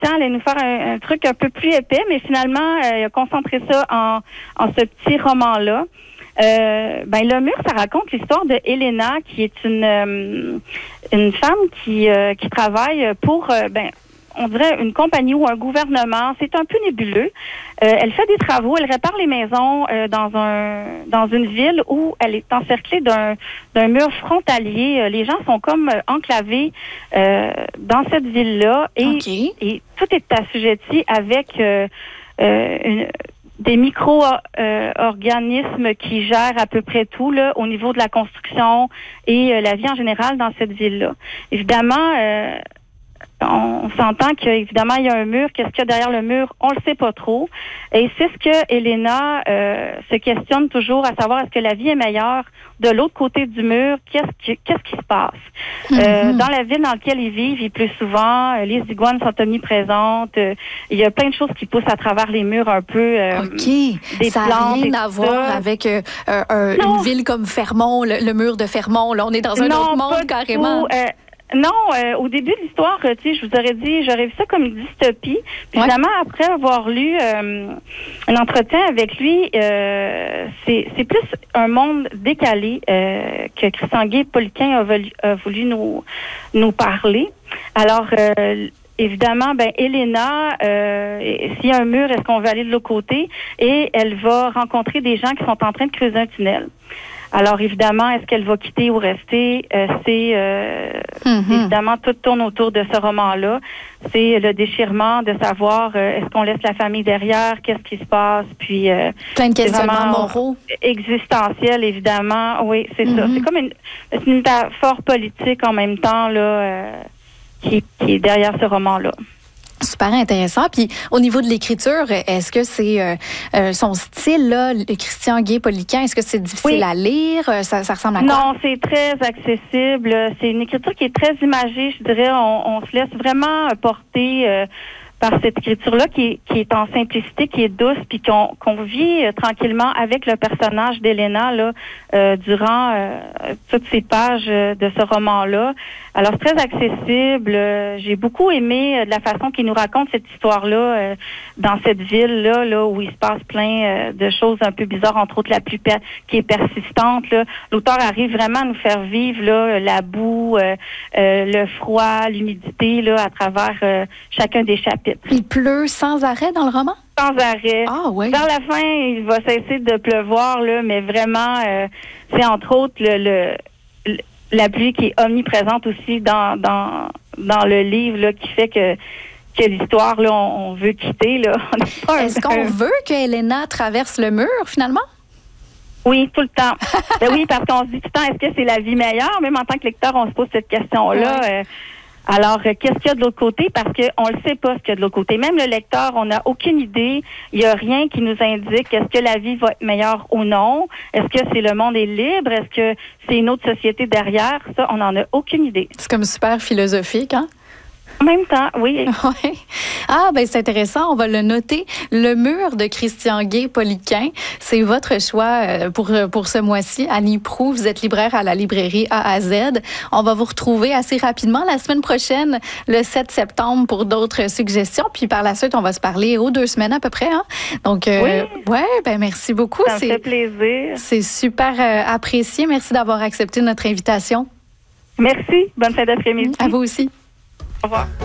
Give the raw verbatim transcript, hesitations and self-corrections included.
temps, allait nous faire un, un truc un peu plus épais, mais finalement, euh, il a concentré ça en, en ce petit roman-là. Euh, ben le mur, ça raconte l'histoire de Elena, qui est une euh, une femme qui euh, qui travaille pour euh, ben on dirait une compagnie ou un gouvernement. C'est un peu nébuleux. Euh, elle fait des travaux, elle répare les maisons euh, dans un dans une ville où elle est encerclée d'un d'un mur frontalier. Les gens sont comme euh, enclavés euh, dans cette ville-là et, okay. et tout est assujetti avec euh, euh, une des micro-organismes euh, qui gèrent à peu près tout là, au niveau de la construction et euh, la vie en général dans cette ville-là. Évidemment, euh, on, on s'entend qu'évidemment, il y a un mur. Qu'est-ce qu'il y a derrière le mur? On le sait pas trop. Et c'est ce que Elena euh, se questionne toujours, à savoir est-ce que la vie est meilleure de l'autre côté du mur? Qu'est-ce qui, qu'est-ce qui se passe? Mm-hmm. Euh, dans la ville dans laquelle ils vivent, il pleut souvent. Euh, les iguanes sont omniprésentes. Euh, il y a plein de choses qui poussent à travers les murs un peu. Euh, OK. Des ça n'a rien à voir ça. avec euh, euh, une ville comme Fermont, le, le mur de Fermont. Là, on est dans un non, autre monde carrément. Euh, Non, euh, au début de l'histoire, tu sais, je vous aurais dit, j'aurais vu ça comme une dystopie. Puis ouais. Finalement, après avoir lu euh, un entretien avec lui, euh, c'est, c'est plus un monde décalé euh, que Christian Guay-Poliquin a voulu, a voulu nous nous parler. Alors, euh, évidemment, ben Elena, euh, s'il y a un mur, est-ce qu'on veut aller de l'autre côté? Et elle va rencontrer des gens qui sont en train de creuser un tunnel. Alors, évidemment, est-ce qu'elle va quitter ou rester? Euh, c'est euh, mm-hmm. évidemment, tout tourne autour de ce roman-là. C'est le déchirement de savoir euh, est-ce qu'on laisse la famille derrière, qu'est-ce qui se passe, puis euh, plein de questionnements moraux. Existentiels, évidemment. Oui, c'est mm-hmm. ça. C'est comme une, c'est une métaphore politique en même temps là, euh, qui, qui est derrière ce roman-là. Super intéressant. Puis au niveau de l'écriture, est-ce que c'est euh, euh, son style, là, Christian Guay-Poliquin, est-ce que c'est difficile oui. à lire? Ça, ça ressemble à quoi? Non, c'est très accessible. C'est une écriture qui est très imagée, je dirais. On, on se laisse vraiment porter euh, par cette écriture-là qui est, qui est en simplicité, qui est douce, puis qu'on, qu'on vit euh, tranquillement avec le personnage d'Elena là, euh, durant euh, toutes ces pages euh, de ce roman-là. Alors, c'est très accessible. Euh, j'ai beaucoup aimé euh, de la façon qu'il nous raconte cette histoire-là euh, dans cette ville-là, là, où il se passe plein euh, de choses un peu bizarres, entre autres la pluie per- qui est persistante. Là. L'auteur arrive vraiment à nous faire vivre là, la boue, euh, euh, le froid, l'humidité là, à travers euh, chacun des chapitres. Il pleut sans arrêt dans le roman? Sans arrêt. Ah oui. Vers la fin, il va cesser de pleuvoir, là, mais vraiment, euh, c'est entre autres le, le, le la pluie qui est omniprésente aussi dans dans dans le livre là, qui fait que que l'histoire là, on, on veut quitter là. On est Est-ce un, qu'on un... veut que Elena traverse le mur finalement? Oui, tout le temps. Ben oui, parce qu'on se dit tout le temps, est-ce que c'est la vie meilleure? Même en tant que lecteur, on se pose cette question-là. Ouais. Euh, Alors, euh, qu'est-ce qu'il y a de l'autre côté? Parce qu'on ne sait pas ce qu'il y a de l'autre côté. Même le lecteur, on n'a aucune idée. Il n'y a rien qui nous indique est-ce que la vie va être meilleure ou non? Est-ce que c'est le monde est libre? Est-ce que c'est une autre société derrière? Ça, on n'en a aucune idée. C'est comme super philosophique, hein? En même temps, oui. Ouais. Ah, ben c'est intéressant. On va le noter. Le mur de Christian Guay-Poliquin, c'est votre choix pour, pour ce mois-ci. Annie Proulx, vous êtes libraire à la librairie A à Z. On va vous retrouver assez rapidement la semaine prochaine, le sept septembre, pour d'autres suggestions. Puis par la suite, on va se parler aux deux semaines à peu près. Hein? Donc, euh, oui. ouais, ben merci beaucoup. Ça me fait plaisir. C'est super euh, apprécié. Merci d'avoir accepté notre invitation. Merci. Bonne fin d'après-midi. À vous aussi. Au revoir.